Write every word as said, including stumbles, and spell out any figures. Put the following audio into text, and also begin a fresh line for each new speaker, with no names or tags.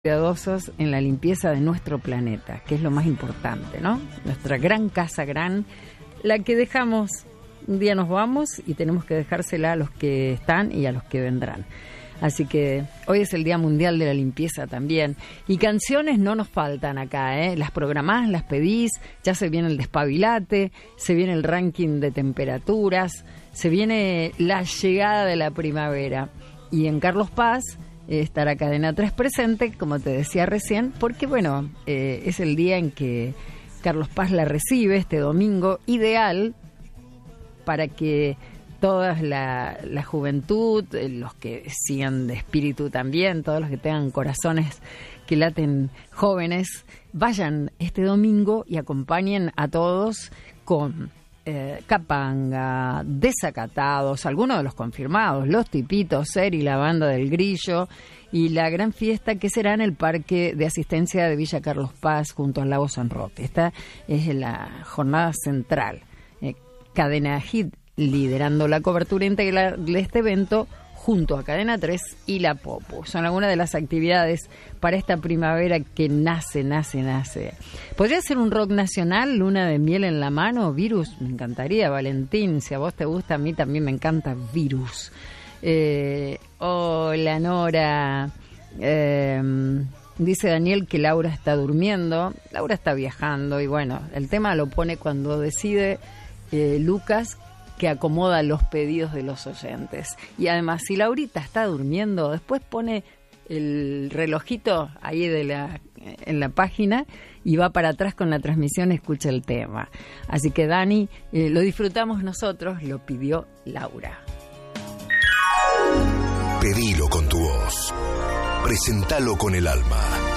cuidadosos en la limpieza de nuestro planeta, que es lo más importante, ¿no? Nuestra gran casa gran, la que dejamos, un día nos vamos y tenemos que dejársela a los que están y a los que vendrán. Así que hoy es el Día Mundial de la Limpieza también. Y canciones no nos faltan acá, ¿eh? Las programás, las pedís, ya se viene el despabilate, se viene el ranking de temperaturas, se viene la llegada de la primavera. Y en Carlos Paz estará Cadena tres presente, como te decía recién, porque bueno, eh, es el día en que Carlos Paz la recibe, este domingo, ideal para que toda la, la juventud, los que sigan de espíritu también, todos los que tengan corazones que laten jóvenes, vayan este domingo y acompañen a todos con eh, Capanga, Desacatados, algunos de los confirmados, Los Tipitos, Seri, la Banda del Grillo, y la gran fiesta que será en el Parque de Asistencia de Villa Carlos Paz junto al Lago San Roque. Esta es la jornada central. Eh, Cadena Hit liderando la cobertura integral de este evento junto a Cadena tres y La Popu. Son algunas de las actividades para esta primavera que nace, nace, nace. ¿Podría ser un rock nacional, Luna de Miel en la Mano? Virus, me encantaría, Valentín. Si a vos te gusta, a mí también me encanta Virus. Eh, hola, Nora. Eh, dice Daniel que Laura está durmiendo. Laura está viajando y bueno, el tema lo pone cuando decide eh, Lucas, que acomoda los pedidos de los oyentes. Y además, si Laurita está durmiendo, después pone el relojito ahí de la, en la página y va para atrás con la transmisión, escucha el tema. Así que Dani, eh, lo disfrutamos nosotros, lo pidió Laura.
Pedilo con tu voz, presentalo con el alma.